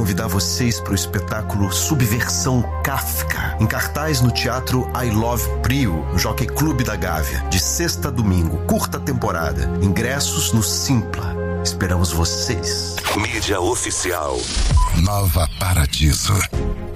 convidar vocês para o espetáculo Subversão Kafka, em cartaz no Teatro I Love Prio, no Jockey Clube da Gávea, de sexta a domingo, curta temporada. Ingressos no Simpla. Esperamos vocês. Mídia oficial. Nova Paradiso.